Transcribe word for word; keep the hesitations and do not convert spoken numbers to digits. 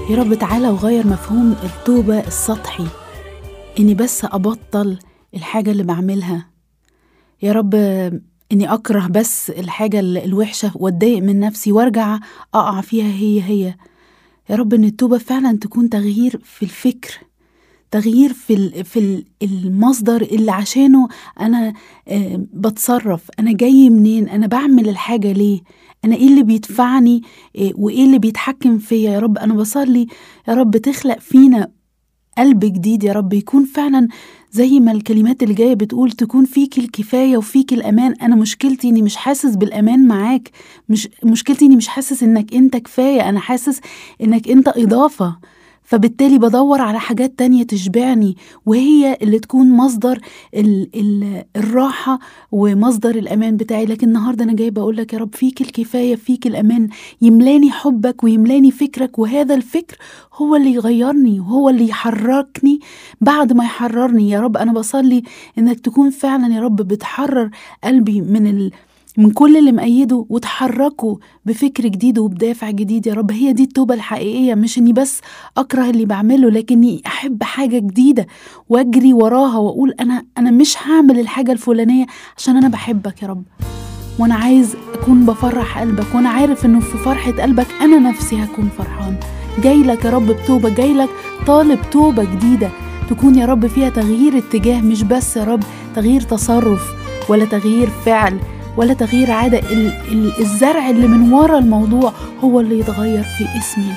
يا رب تعالى وغير مفهوم التوبة السطحي، إني بس أبطل الحاجة اللي بعملها. يا رب إني أكره بس الحاجة الوحشة واتضايق من نفسي وارجع أقع فيها هي هي. يا رب إن التوبة فعلا تكون تغيير في الفكر، تغيير في في المصدر اللي عشانه أنا بتصرف، أنا جاي منين، أنا بعمل الحاجة ليه، أنا إيه اللي بيدفعني وإيه اللي بيتحكم فيا. يا رب أنا بصلي يا رب تخلق فينا قلب جديد، يا رب يكون فعلا زي ما الكلمات اللي جاية بتقول تكون فيك الكفاية وفيك الأمان. أنا مشكلتي إني مش حاسس بالأمان معاك، مش مشكلتي إني مش حاسس إنك أنت كفاية، أنا حاسس إنك أنت إضافة، فبالتالي بدور على حاجات تانية تشبعني وهي اللي تكون مصدر ال ال الراحة ومصدر الأمان بتاعي. لكن النهاردة أنا جاي بقولك يا رب فيك الكفاية، فيك الأمان، يملاني حبك ويملاني فكرك، وهذا الفكر هو اللي يغيرني وهو اللي يحركني بعد ما يحررني. يا رب أنا بصلي إنك تكون فعلا يا رب بتحرر قلبي من ال من كل اللي مقيده وتحركه بفكر جديد وبدافع جديد. يا رب هي دي التوبة الحقيقية، مش اني بس اكره اللي بعمله، لكني احب حاجة جديدة واجري وراها واقول انا انا مش هعمل الحاجة الفلانية عشان انا بحبك يا رب، وانا عايز اكون بفرح قلبك، وانا عارف انه في فرحة قلبك انا نفسي هكون فرحان. جاي لك يا رب بتوبة، جاي لك طالب توبة جديدة تكون يا رب فيها تغيير اتجاه، مش بس يا رب تغيير تصرف ولا تغيير فعل ولا تغيير عادة. الزرع اللي من ورا الموضوع هو اللي يتغير في اسمي.